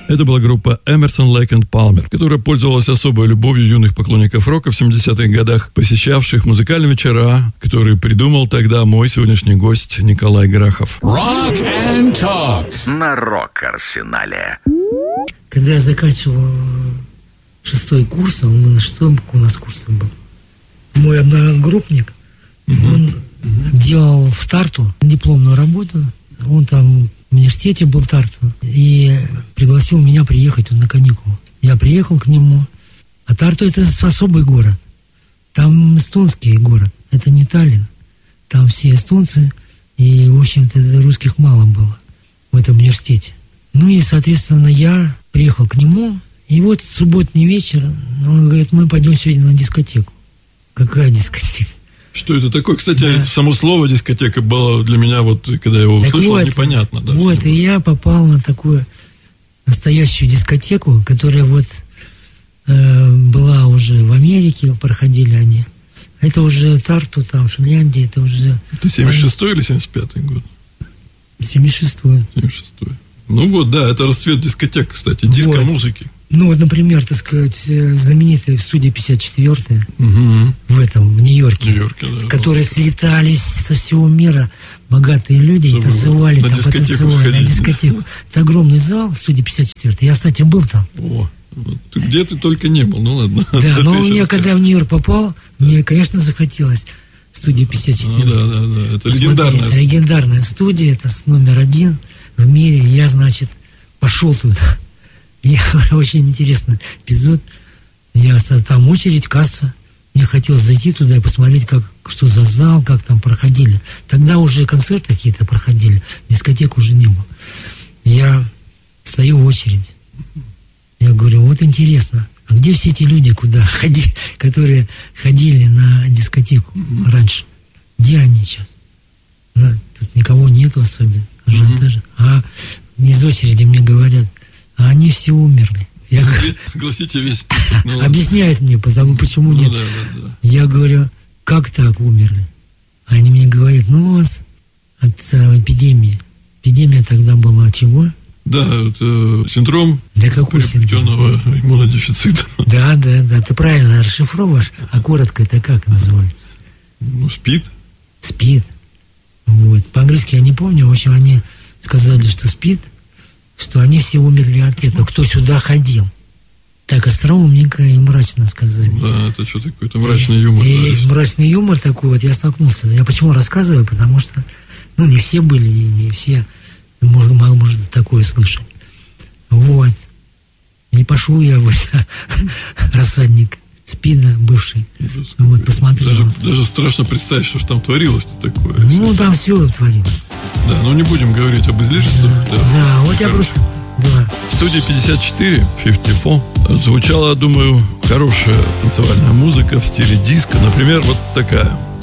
Это была группа Эмерсон, Лейк энд Палмер, которая пользовалась особой любовью юных поклонников рока в 70-х годах, посещавших музыкальные вечера, которые придумал тогда мой сегодняшний гость Николай Грахов. Rock and Talk на Рок-Арсенале. Когда я заканчивал 6-й курс, на 6-м у нас курсом был, мой одногруппник, он делал в Тарту дипломную работу, он там в университете был Тарту, и пригласил меня приехать на каникулы. Я приехал к нему, а Тарту — это особый город, там эстонский город, это не Таллин, там все эстонцы, и, в общем-то, русских мало было в этом университете. Ну и, соответственно, я приехал к нему, и вот субботний вечер, он говорит, мы пойдем сегодня на дискотеку. Какая дискотека? Что это такое? Кстати, само слово дискотека было для меня, вот когда я его услышал, вот, непонятно. Да, вот, и я попал на такую настоящую дискотеку, которая вот была уже в Америке, проходили они. Это уже Тарту, там, Финляндия, это уже... Это 76-й или 75-й год? 76-й. 76-й. Ну вот, да, это расцвет дискотек, кстати, диско-музыки. Ну, вот, например, так сказать, знаменитая студия 54-я в Нью-Йорке, да, которые слетались со всего мира, богатые люди, и танцевали там, потанцевали на дискотеку. Это огромный зал, студия 54-я. Я, кстати, был там. О, где ты только не был, ну ладно. Да, но мне, когда я в Нью-Йорк попал, мне, конечно, захотелось студию 54. Да, это легендарная. Это легендарная студия, это номер 1 в мире. Я, значит, пошел туда. Очень интересный эпизод. Там очередь, касса. Мне хотелось зайти туда и посмотреть, что за зал, как там проходили. Тогда уже концерты какие-то проходили, дискотек уже не было. Я стою в очереди. Я говорю, вот интересно, а где все эти люди, которые ходили на дискотеку раньше? Где они сейчас? Тут никого нету особенно. А из очереди мне говорят, а они все умерли. Я говорю, огласите весь список. Объясняют мне, почему нет. Да. Я говорю, как так умерли? Они мне говорят, от эпидемии. Эпидемия тогда была чего? Да, это синдром приобретенного иммунодефицита. Да, ты правильно расшифровываешь, а коротко это как называется? СПИД. СПИД. Вот. По-английски я не помню, в общем, они сказали, что СПИД, что они все умерли от этого, кто сюда ходил. Так остроумненько и мрачно сказали. Да, это что какой-то мрачный юмор. И мрачный юмор такой вот я столкнулся. Я почему рассказываю? Потому что, не все были, и не все может такое слышать. Вот. И пошел я в рассадник СПИДа бывший. Вот, посмотрел. Даже страшно представить, что ж там творилось-то такое. Там все творилось. Да, но не будем говорить об излишествах. Да, вот я просто... Да. В студии 54 звучала, думаю, хорошая танцевальная музыка в стиле диско. Например, вот такая.